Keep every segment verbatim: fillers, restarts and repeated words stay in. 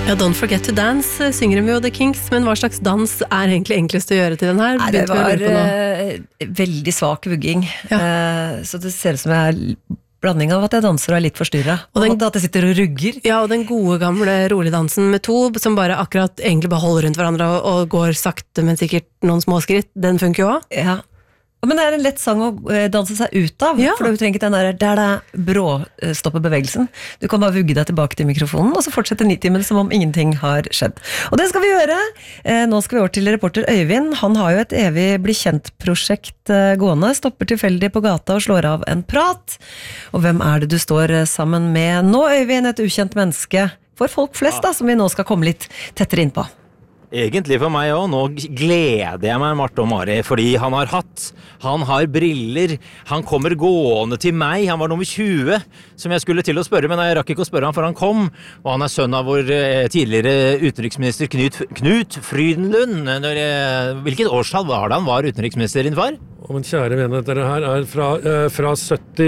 Ja, Don't Forget to Dance synger de jo The Kinks, men hva slags dans er egentlig enklest å gjøre til den her? Nei, det var uh, veldig svak vugging, ja. uh, så det ser ut som jeg er blanding av at jeg danser og er litt forstyrret, og, og at jeg sitter og rugger. Ja, og den gode gamle rolig dansen med to, som bare akkurat egentlig bare holder rundt hverandre og, og går sakte, men sikkert noen små skritt, den funker jo også. Ja. Men det er en lett sang å danse seg ut av, ja. For du trenger ikke den der, der det brå stopper bevegelsen. Du kan bare vugge deg tilbake til mikrofonen, og så fortsette nitimen som om ingenting har skjedd. Og det skal vi gjøre. Nå skal vi over til reporter Øyvind. Han har jo et evig bli kjent-prosjekt gående, stopper tilfeldig på gata og slår av en prat. Og hvem er det du står sammen med nå, Øyvind? Et ukjent menneske for folk flest, da, som vi nå skal komme litt tettere inn på. Egentlig for meg også, nå gleder jeg meg Marte og Mari, fordi han har hatt, han har briller, han kommer gående til meg, han var nummer tjue, som jeg skulle til å spørre, men jeg rakk ikke å spørre han, for han kom, og han er sønn av vår tidligere utenriksminister Knut, Knut Frydenlund. Når, hvilket årstall var det han var utenriksminister, din far? Å, men kjære venner, dere her er fra, eh, fra sytti,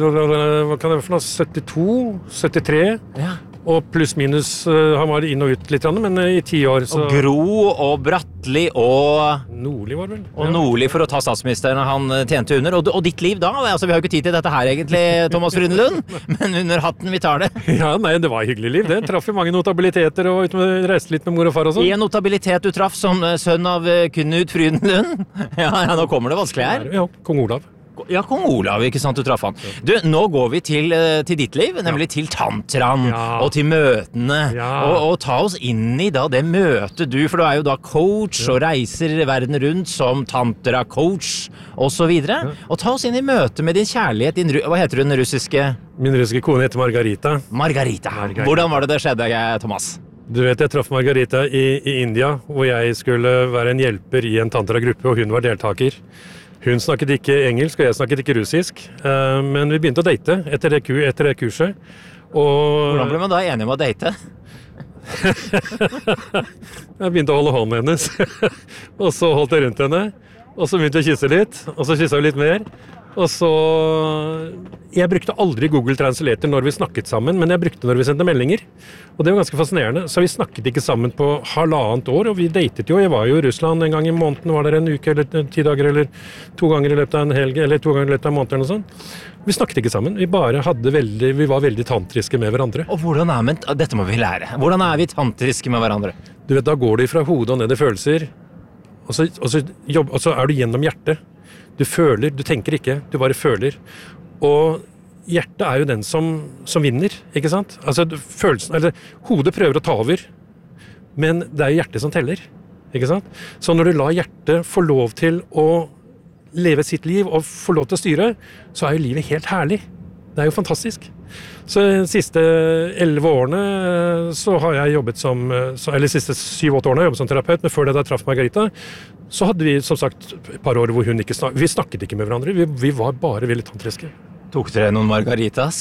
hva kan det være for noe, syttito, syttitre, ja. Og pluss minus, uh, han var inn og ut litt, men uh, i ti år. Så... Og Gro og Bratteli og... Nordli var det vel. Og ja. Nordli for å ta statsministeren han tjente under. Og, og ditt liv da? Altså, vi har jo ikke tid til dette her egentlig, Thomas Frydenlund, men under hatten vi tar det. Ja, nei, det var hyggelig liv. Det traff jo mange notabiliteter og reiste litt med mor og far og sånn. En notabilitet du traff som sønn av Knut Frydenlund. Ja, ja, nå kommer det vanskelig her. Ja, kong Olav. Ja, kong Olav, ikke sant, du traff han. Du, nå går vi til, til ditt liv, nemlig ja. Til tantraen ja. Og til møtene. Ja. Og, og ta oss inn i da det møtet du, for du er jo da coach ja. Og reiser verden rundt som tantra-coach og så videre. Ja. Og ta oss inn i møtet med din kjærlighet, din, hva heter du den russiske? Min russiske kone heter Margarita. Margarita. Margarita. Hvordan var det det skjedde, Thomas? Du vet, jeg traff Margarita i, i India, hvor jeg skulle være en hjelper i en tantra-gruppe, og hun var deltaker. Hun snakket ikke engelsk, og jeg snakket ikke russisk, uh, men vi begynte å date etter det, etter det kurset. Og... Hvordan ble man da enig om å date? Jeg begynte å holde hånden hennes, og så holdt jeg rundt henne, og så begynte jeg å kysse litt, og så kysset jeg litt mer. Og så... Jeg brukte aldri Google Translator når vi snakket sammen, men jeg brukte når vi sendte meldinger. Og det var ganske fascinerende. Så vi snakket ikke sammen på halvannet år, og vi datet jo. Jeg var jo i Russland en gang i måneden, var der en uke eller ti dager, eller to ganger i løpet av en helg, eller to ganger i løpet av en måned eller noe sånt. Vi snakket ikke sammen. Vi bare hadde veldig, vi var veldig tantriske med hverandre. Og hvordan er men, dette må vi lære. Hvordan er vi tantriske med hverandre? Du vet, da går det fra hodet og ned i følelser, og så, og så, jobb, og så er du gjennom hjertet. Du føler, du tenker ikke, du bare føler. Og hjertet er jo den som, som vinner, ikke sant? Altså, følelsen, eller hodet prøver å ta over, men det er jo hjertet som teller, ikke sant? Så når du lar hjertet få lov til å leve sitt liv og få lov til å styre, så er jo livet helt herlig. Det er jo fantastisk. Så de siste elleve årene så har jeg jobbet som, eller de siste syv-åtte årene har jeg jobbet som terapeut, men før det da jeg traff Margarita, så hadde vi som sagt et par år hvor hun ikke snakket, vi snakket ikke med hverandre, vi, vi var bare veldig tantriske. Tok dere noen margaritas?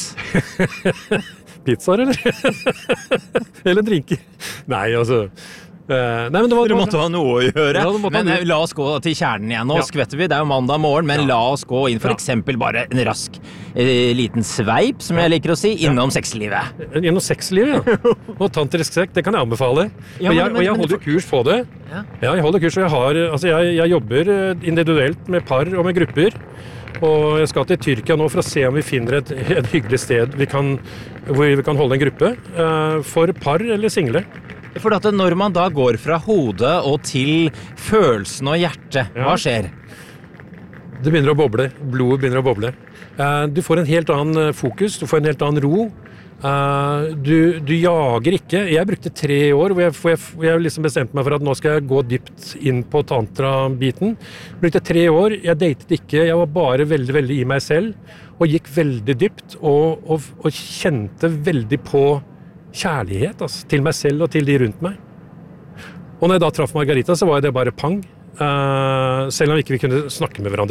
Pizzaer, eller? Eller drinker? Nei, altså... Uh, nei, men det var, Dere måtte ha noe å gjøre, ja, men uh, la oss gå til kjernen igjen. Nå ja. Skvetter vi, det er jo mandag morgen, men ja. La oss gå inn for ja. Eksempel bare en rask uh, liten sveip, som jeg liker å si, innom ja. Sexlivet. Innom sexlivet, ja. Og tantrisk sex, det kan jeg anbefale. Ja, men, og, jeg, men, og jeg holder kurs på det. Ja, ja jeg holder kurs, og jeg, har, altså, jeg, jeg jobber individuelt med par og med grupper. Og jeg skal til Tyrkia nå for å se om vi finner et, et hyggelig sted vi kan, hvor vi kan holde en gruppe uh, for par eller single. For at når man da går fra hodet og til følelsen og hjertet, ja. Hva skjer? Det begynner å boble, blodet begynner å boble. Uh, du får en helt annen fokus, du får en helt annen ro. Uh, du, du jager ikke. Jeg brukte tre år hvor jeg, hvor jeg, hvor jeg liksom bestemte meg for at nå skal jeg gå dypt inn på tantra-biten. Jeg brukte tre år, jeg datet ikke, jeg var bare veldig, veldig i meg selv, og gikk veldig dypt, og, og, og kjente veldig på kjærlighet altså, til meg selv og til de rundt meg. Og når jeg da traff Margarita, så var det bare pang. Uh, selv om ikke vi kunne snakke med hverandre.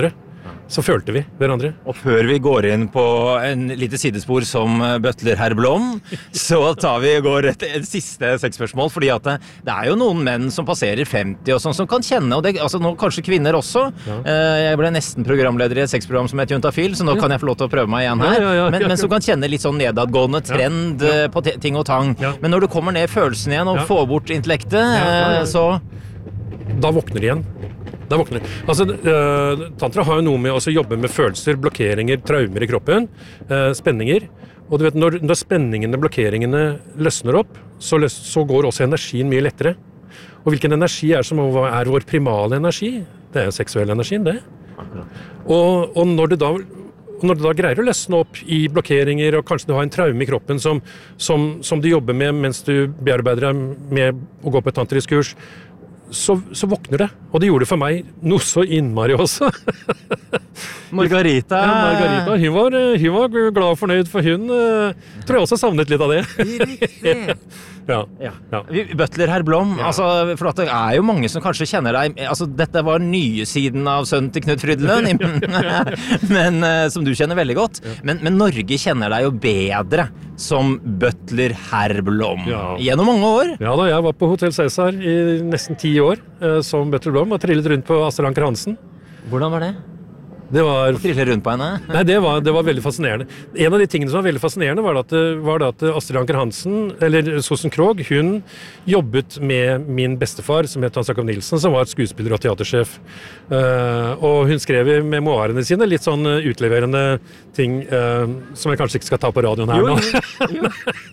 så følte vi hverandre. Og før vi går inn på en lite sidespor som butler herr Blom, så tar vi og går et, et siste sexspørsmål, fordi at det, det er jo noen menn som passerer femti og sånn, som kan kjenne, og det, altså nå kanskje kvinner også. Ja. Jeg ble nesten programleder i et sexprogram som heter Juntafil, så nå kan jeg få lov til å prøve meg igjen her. Ja, ja, ja, men, men som kan kjenne litt sånn nedadgående trend ja. på ting og tang. Ja. Men når du kommer ned følelsen igjen og ja. får bort intellektet, ja, ja, ja. så... Da våkner de igjen. Da våkner de. Altså, uh, tantra har jo noe med å jobbe med følelser, blokkeringer, traumer i kroppen, uh, spenninger. Og du vet, når, når spenningene, blokkeringene løsner opp, så, løs, så går også energien mye lettere. Og hvilken energi er som er vår primale energi? Det er seksuell energien, det. Og, og når du da... Når du da greier å løsne opp i blokkeringer, og kanskje du har en traume i kroppen som, som, som du jobber med mens du bearbeider deg med å gå på et tantrisk kurs, så, så våkner det. Og det gjorde det for meg noe så innmari også. Margarita. Ja, Margarita, hun var, hun var glad og fornøyd, for hun uh, tror jeg også savnet litt av det. Riktig. Ja. Ja. Ja. Butler herr Blom, ja. altså, for at det er jo mange som kanskje kjenner deg, altså dette var nye siden av sønnen til Knut Frydenlund, men uh, som du kjenner veldig godt, ja. men, men Norge kjenner deg jo bedre som butler herr Blom, ja. gjennom mange år. Ja da, jeg var på Hotel Cæsar i nesten ti år uh, som butler Blom, og trillet rundt på Astrid Anker Hansen. Hvordan var det? Det var, å trille rundt på henne? Nei, det var, det var veldig fascinerende. En av de tingene som var veldig fascinerende var at, var det at Astrid Anker Hansen, eller Sossen Krog, hun jobbet med min bestefar, som het Hans Jakob Nilsen, som var skuespiller og teatersjef. Uh, og hun skrev i memoarene sine litt sånn utleverende ting uh, som jeg kanskje ikke skal ta på radioen her nå. Jo, jo.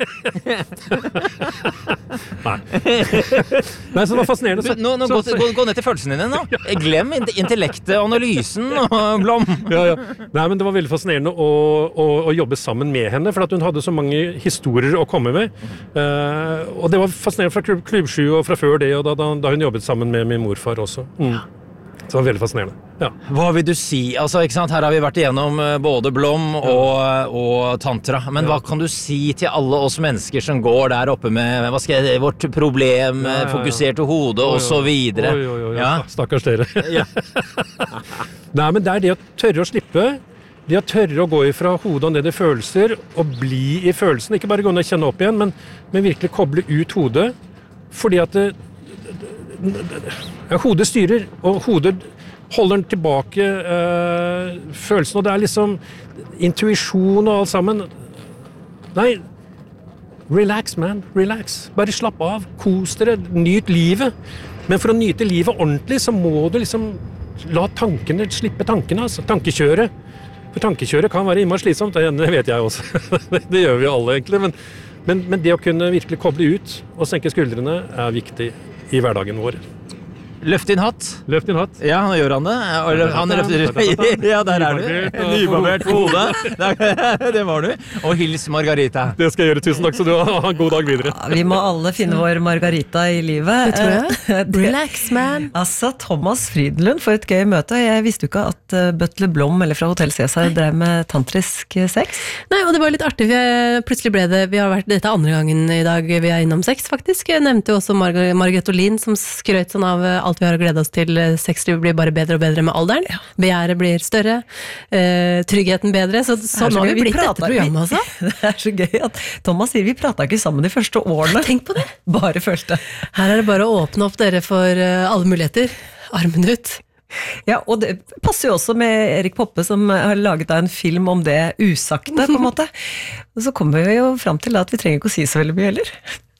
Nei. Nei, så det var fascinerende. Så, nå nå så, gå, gå, gå ned til følelsene dine nå. Glem intellektet, analysen og Blom. Ja, ja. Nei, men det var veldig fascinerende å, å, å jobbe sammen med henne, for at hun hadde så mange historier å komme med. Uh, og det var fascinerende fra Klubb, Klubb sju og fra før det, og da, da, da hun jobbet sammen med min morfar også. Mm. Så det var veldig fascinerende. Ja. Hva vil du si? Altså, ikke sant? Her har vi vært igjennom både Blom og, og tantra, men ja. hva kan du si til alle oss mennesker som går der oppe med hva skal jeg, vårt problem, ja, ja, ja. fokuserte hode og så videre? Oi, oi, oi, ja. Stakkars dere. Ja. Nei, men det er det å tørre å slippe, det å tørre å gå ifra hodet og ned i følelser, og bli i følelsen, ikke bare gå ned og kjenne opp igjen, men, men virkelig koble ut hodet, fordi at det, ja, hodet styrer, og hodet holder tilbake øh, følelsen, og det er liksom intuisjon og alt sammen. Nei, relax man, relax, bare slapp av, kos dere, nyt livet, men for å nyte livet ordentlig, så må du liksom la tankene, slippe tankene, altså, tankekjøret. For tankekjøret kan være innmari slitsomt, det vet jeg også. Det gjør vi alle egentlig, men, men, men det å kunne virkelig koble ut og senke skuldrene er viktig i hverdagen vår. Løft din hatt. Løft din hatt. Ja, nå gjør han det. Han løfter. Ja, der er du. Nybarbert på hodet. Det var du. Og hils Margarita. Det skal jeg gjøre. Tusen takk, så du har en god dag videre. Ja, vi må alle finne vår Margarita i livet. Det tror jeg. Relax, man. Altså, Thomas Frydenlund, for et gøy møte. Jeg visste jo ikke at Butler Blom eller fra Hotel Cæsar drev med tantrisk sex. Nei, og det var litt artig. Vi plutselig ble det, vi har vært dette andre gangen i dag vi er innom sex, faktisk. Jeg nevnte jo også Marg- Margrethe Olin, som skrøt sånn av alt vi har å glede oss til. Sexlivet blir bare bedre og bedre med alderen. Ja. Begjæret blir større, uh, tryggheten bedre, så, så nå har vi blitt dette programmet også. Det er så gøy at Thomas sier vi pratet ikke sammen de første årene. Tenk på det. Bare følte. Her er det bare å åpne opp dere for uh, alle muligheter. Armen ut. Ja, og det passer jo også med Erik Poppe som har laget en film om det usagte, på en måte. Og så kommer vi jo frem til at vi trenger ikke å si så veldig mye heller.